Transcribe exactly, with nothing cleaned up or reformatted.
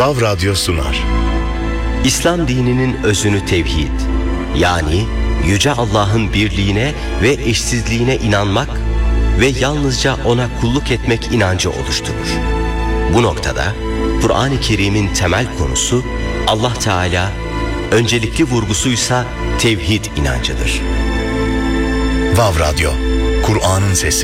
Vav Radyo sunar. İslam dininin özünü tevhid, yani Yüce Allah'ın birliğine ve eşsizliğine inanmak ve yalnızca O'na kulluk etmek inancı oluşturur. Bu noktada Kur'an-ı Kerim'in temel konusu Allah Teala, öncelikli vurgusuysa tevhid inancıdır. Vav Radyo, Kur'an'ın sesi.